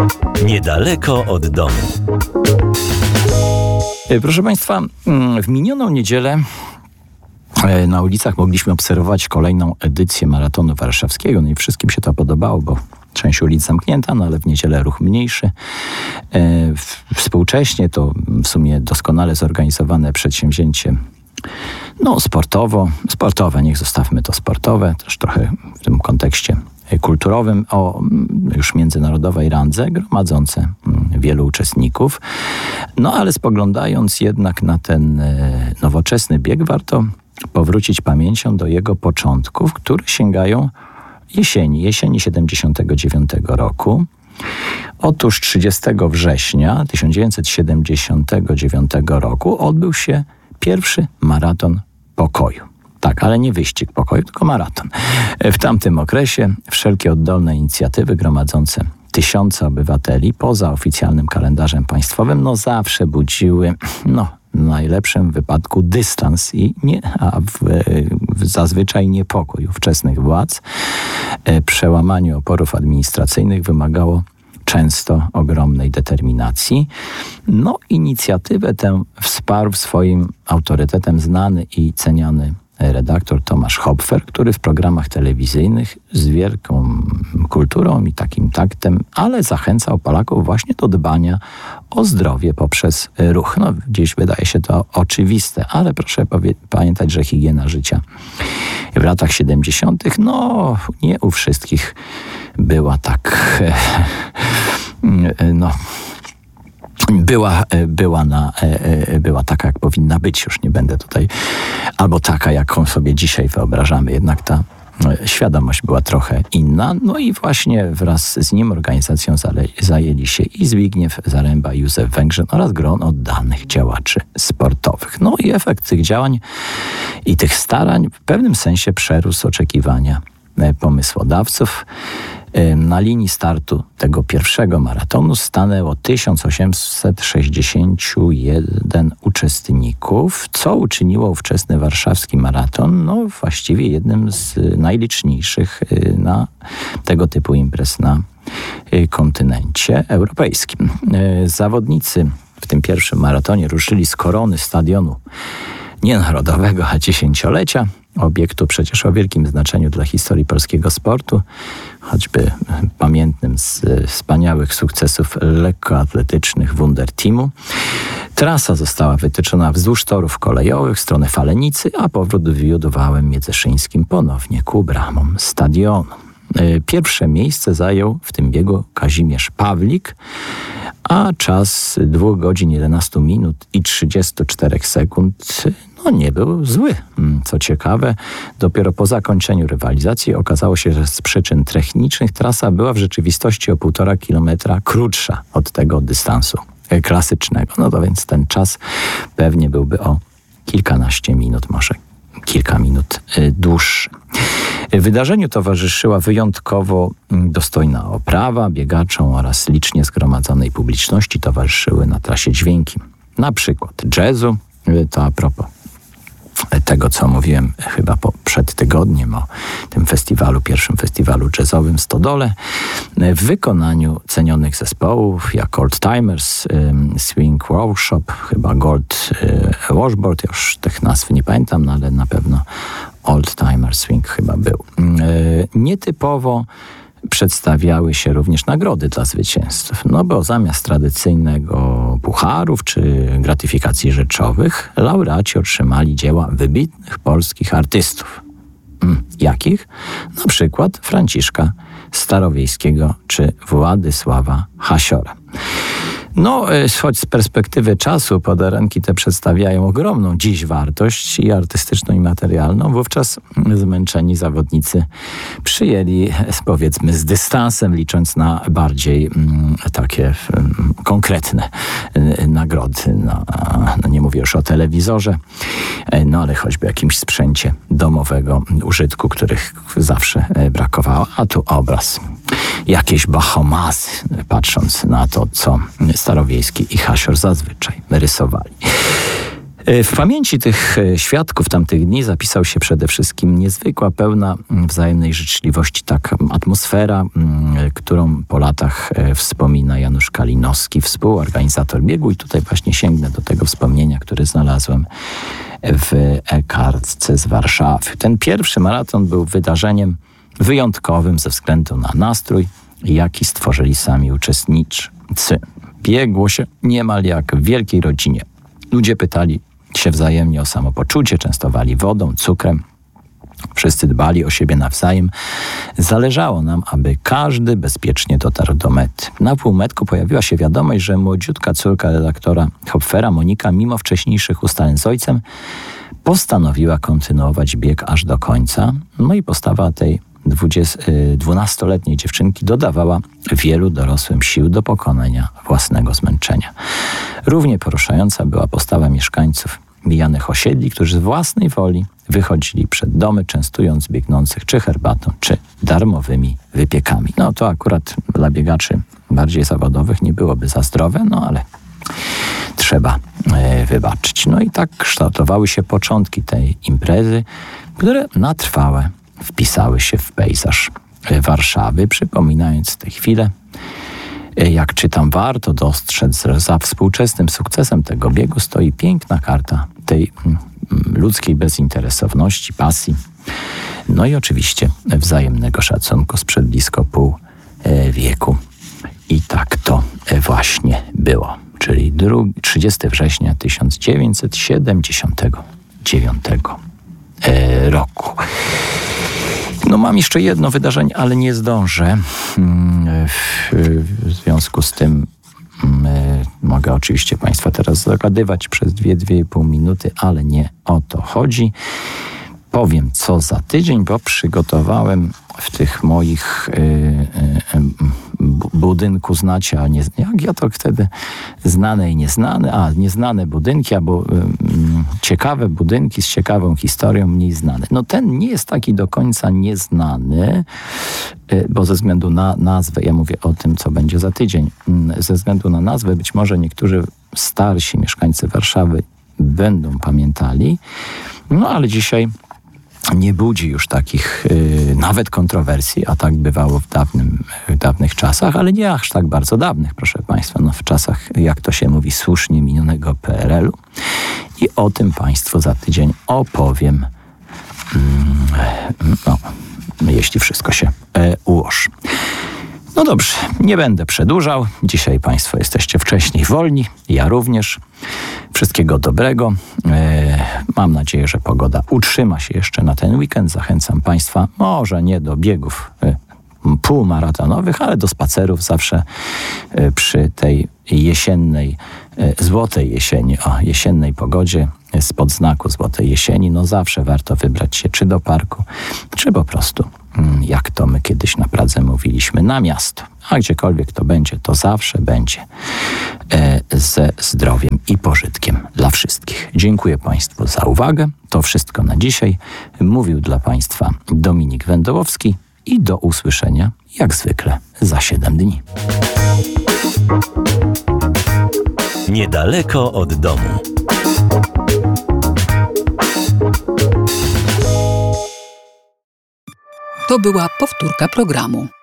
Niedaleko od domu. Proszę Państwa, w minioną niedzielę na ulicach mogliśmy obserwować kolejną edycję Maratonu Warszawskiego. No i wszystkim się to podobało, bo część ulic zamknięta, no ale w niedzielę ruch mniejszy. Współcześnie to w sumie doskonale zorganizowane przedsięwzięcie, no sportowe, niech zostawmy to sportowe, też trochę w tym kontekście kulturowym, o już międzynarodowej randze, gromadzące wielu uczestników. No ale spoglądając jednak na ten nowoczesny bieg, warto powrócić pamięcią do jego początków, które sięgają jesieni 79 roku. Otóż 30 września 1979 roku odbył się pierwszy maraton pokoju. Tak, ale nie wyścig pokoju, tylko maraton. W tamtym okresie wszelkie oddolne inicjatywy gromadzące tysiące obywateli poza oficjalnym kalendarzem państwowym zawsze budziły w najlepszym wypadku dystans zazwyczaj niepokój ówczesnych władz. Przełamanie oporów administracyjnych wymagało często ogromnej determinacji. Inicjatywę tę wsparł swoim autorytetem znany i ceniony redaktor Tomasz Hopfer, który w programach telewizyjnych z wielką kulturą i takim taktem, ale zachęcał Polaków właśnie do dbania o zdrowie poprzez ruch. Dziś wydaje się to oczywiste, ale proszę pamiętać, że higiena życia w latach 70. nie u wszystkich była tak była taka, jak powinna być. Już nie będę tutaj, albo taka, jaką sobie dzisiaj wyobrażamy. Jednak ta świadomość była trochę inna. I właśnie wraz z nim organizacją zajęli się i Zbigniew Zaręba, Józef Węgrzyn oraz gron oddanych działaczy sportowych. I efekt tych działań i tych starań w pewnym sensie przerósł oczekiwania pomysłodawców. Na linii startu tego pierwszego maratonu stanęło 1861 uczestników, co uczyniło ówczesny warszawski maraton właściwie jednym z najliczniejszych tego typu imprez na kontynencie europejskim. Zawodnicy w tym pierwszym maratonie ruszyli z korony stadionu nie narodowego, a dziesięciolecia. Obiektu przecież o wielkim znaczeniu dla historii polskiego sportu, choćby pamiętnym z wspaniałych sukcesów lekkoatletycznych Wunderteamu. Trasa została wytyczona wzdłuż torów kolejowych w stronę Falenicy, a powrót wiódł wałem miedzeszyńskim ponownie ku bramom stadionu. Pierwsze miejsce zajął w tym biegu Kazimierz Pawlik, a czas 2 godzin 11 minut i 34 sekund nie był zły. Co ciekawe, dopiero po zakończeniu rywalizacji okazało się, że z przyczyn technicznych trasa była w rzeczywistości o 1,5 kilometra krótsza od tego dystansu klasycznego. To więc ten czas pewnie byłby o kilkanaście minut, może kilka minut dłuższy. Wydarzeniu towarzyszyła wyjątkowo dostojna oprawa. Biegaczom oraz licznie zgromadzonej publiczności towarzyszyły na trasie dźwięki, na przykład jazzu. To a propos tego, co mówiłem chyba przed tygodniem o tym festiwalu, pierwszym festiwalu jazzowym w Stodole, w wykonaniu cenionych zespołów jak Old Timers, Swing Workshop, chyba Gold Washboard, już tych nazw nie pamiętam, ale na pewno Old Timers Swing chyba był. Nietypowo przedstawiały się również nagrody dla zwycięzców, bo zamiast tradycyjnego pucharów czy gratyfikacji rzeczowych laureaci otrzymali dzieła wybitnych polskich artystów. Jakich? Na przykład Franciszka Starowiejskiego czy Władysława Hasiora. Choć z perspektywy czasu podarunki te przedstawiają ogromną dziś wartość i artystyczną, i materialną, wówczas zmęczeni zawodnicy przyjęli, powiedzmy, z dystansem, licząc na bardziej takie konkretne nagrody. Nie mówię już o telewizorze, ale choćby jakimś sprzęcie domowego użytku, których zawsze brakowało. A tu obraz. Jakieś Bahamasy, patrząc na to, co Starowiejski i Hasior zazwyczaj rysowali. W pamięci tych świadków tamtych dni zapisał się przede wszystkim niezwykła, pełna wzajemnej życzliwości taka atmosfera, którą po latach wspomina Janusz Kalinowski, współorganizator biegu. I tutaj właśnie sięgnę do tego wspomnienia, które znalazłem w e-kartce z Warszawy. Ten pierwszy maraton był wydarzeniem wyjątkowym ze względu na nastrój, jaki stworzyli sami uczestnicy. Biegło się niemal jak w wielkiej rodzinie. Ludzie pytali się wzajemnie o samopoczucie, częstowali wodą, cukrem. Wszyscy dbali o siebie nawzajem. Zależało nam, aby każdy bezpiecznie dotarł do mety. Na półmetku pojawiła się wiadomość, że młodziutka córka redaktora Hopfera, Monika, mimo wcześniejszych ustaleń z ojcem, postanowiła kontynuować bieg aż do końca. No i postawa tej 12-letniej dziewczynki dodawała wielu dorosłym sił do pokonania własnego zmęczenia. Równie poruszająca była postawa mieszkańców mijanych osiedli, którzy z własnej woli wychodzili przed domy, częstując biegnących czy herbatą, czy darmowymi wypiekami. No to akurat dla biegaczy bardziej zawodowych nie byłoby za zdrowe, no ale trzeba wybaczyć. No i tak kształtowały się początki tej imprezy, które na trwałe wpisały się w pejzaż Warszawy, przypominając tę chwilę. Jak czytam, warto dostrzec, że za współczesnym sukcesem tego biegu stoi piękna karta tej ludzkiej bezinteresowności, pasji, no i oczywiście wzajemnego szacunku sprzed blisko pół wieku. I tak to właśnie było, czyli 30 września 1979 roku. No mam jeszcze jedno wydarzenie, ale nie zdążę. W związku z tym mogę oczywiście Państwa teraz zagadywać przez 2,5 minuty, ale nie o to chodzi. Powiem co za tydzień, bo przygotowałem w tych moich budynku znacie, a nie, jak ja to wtedy znane i nieznane, nieznane budynki, albo ciekawe budynki z ciekawą historią, mniej znane. No ten nie jest taki do końca nieznany, bo ze względu na nazwę, ja mówię o tym, co będzie za tydzień, ze względu na nazwę być może niektórzy starsi mieszkańcy Warszawy będą pamiętali, no ale dzisiaj nie budzi już takich nawet kontrowersji, a tak bywało w dawnych czasach, ale nie aż tak bardzo dawnych, proszę Państwa, no w czasach, jak to się mówi, słusznie minionego PRL-u. I o tym Państwu za tydzień opowiem, jeśli wszystko się ułoży. No dobrze, nie będę przedłużał. Dzisiaj Państwo jesteście wcześniej wolni, ja również. Wszystkiego dobrego. Mam nadzieję, że pogoda utrzyma się jeszcze na ten weekend. Zachęcam Państwa, może nie do biegów półmaratonowych, ale do spacerów zawsze przy tej jesiennej, złotej jesieni, jesiennej pogodzie, spod znaku złotej jesieni, no zawsze warto wybrać się czy do parku, czy po prostu, jak to my kiedyś na Pradze mówiliśmy, na miasto. A gdziekolwiek to będzie, to zawsze będzie ze zdrowiem i pożytkiem dla wszystkich. Dziękuję Państwu za uwagę. To wszystko na dzisiaj. Mówił dla Państwa Dominik Wędołowski i do usłyszenia, jak zwykle, za 7 dni. Niedaleko od domu. To była powtórka programu.